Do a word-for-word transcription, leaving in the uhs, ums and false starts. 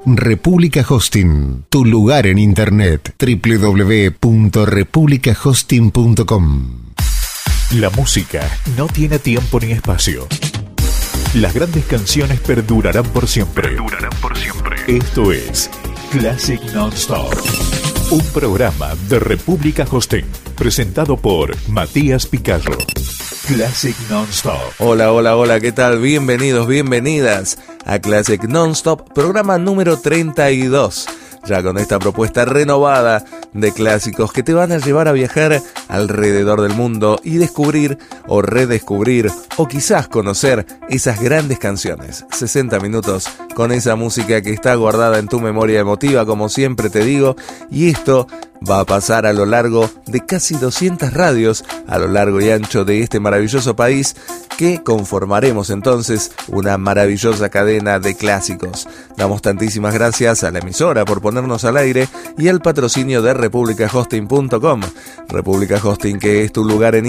República Hosting, tu lugar en internet. doble u doble u doble u punto república hosting punto com. La música no tiene tiempo ni espacio. Las grandes canciones perdurarán por siempre. Perdurarán por siempre. Esto es Classic Non-Stop, un programa de República Hosting, presentado por Matías Picarro. Classic Non-Stop. Hola, hola, hola, ¿qué tal? Bienvenidos, bienvenidas a Classic Non-Stop, programa número treinta y dos. Ya con esta propuesta renovada de clásicos que te van a llevar a viajar alrededor del mundo y descubrir o redescubrir o quizás conocer esas grandes canciones. sesenta minutos con esa música que está guardada en tu memoria emotiva, como siempre te digo, y esto va a pasar a lo largo de casi doscientas radios a lo largo y ancho de este maravilloso país, que conformaremos entonces una maravillosa cadena de clásicos. Damos tantísimas gracias a la emisora por ponernos al aire y al patrocinio de República Hosting punto com. República Hosting, que es tu lugar en